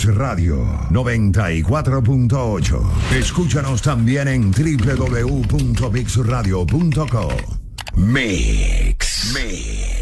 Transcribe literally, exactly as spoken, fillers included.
Radio noventa y cuatro punto ocho. Escúchanos también en doble u doble u doble u punto mix radio punto com. Mix. Mix.